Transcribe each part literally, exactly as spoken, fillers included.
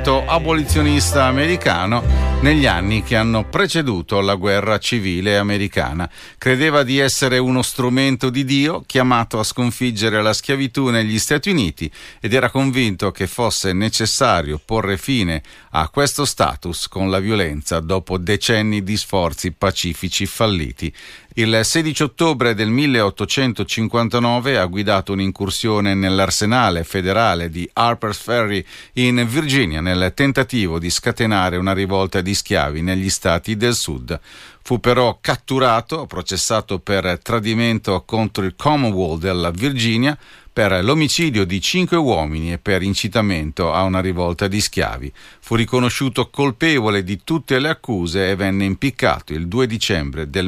movimento abolizionista americano negli anni che hanno preceduto la guerra civile americana. Credeva di essere uno strumento di Dio chiamato a sconfiggere la schiavitù negli Stati Uniti ed era convinto che fosse necessario porre fine a questo status con la violenza dopo decenni di sforzi pacifici falliti. Il sedici ottobre del milleottocentocinquantanove ha guidato un'incursione nell'arsenale federale di Harper's Ferry in Virginia nel tentativo di scatenare una rivolta di schiavi negli stati del sud. Fu però catturato, processato per tradimento contro il Commonwealth della Virginia, per l'omicidio di cinque uomini e per incitamento a una rivolta di schiavi. Fu riconosciuto colpevole di tutte le accuse e venne impiccato il due dicembre del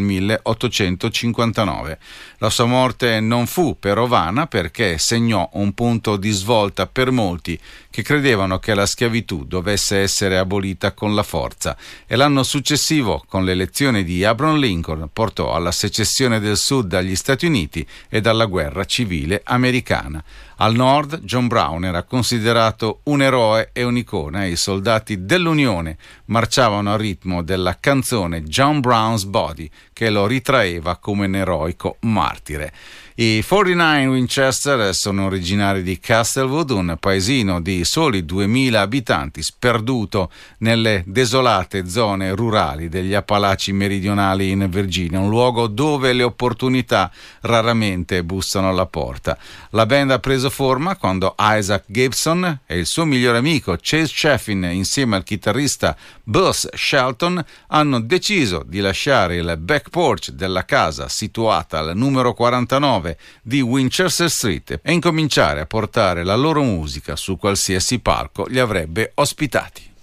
milleottocentocinquantanove. La sua morte non fu però vana perché segnò un punto di svolta per molti che credevano che la schiavitù dovesse essere abolita con la forza, e l'anno successivo, con l'elezione di Abraham Lincoln, portò alla secessione del Sud dagli Stati Uniti e alla guerra civile americana. Al nord, John Brown era considerato un eroe e un'icona e i soldati dell'Unione marciavano al ritmo della canzone John Brown's Body, che lo ritraeva come un eroico martire. I quarantanove Winchester sono originari di Castlewood, un paesino di soli duemila abitanti sperduto nelle desolate zone rurali degli Appalachi meridionali in Virginia, un luogo dove le opportunità raramente bussano alla porta. La band ha preso forma quando Isaac Gibson e il suo migliore amico Chase Chaffin, insieme al chitarrista Buzz Shelton, hanno deciso di lasciare il back porch della casa situata al numero quarantanove di Winchester Street e incominciare a portare la loro musica su qualsiasi palco li avrebbe ospitati.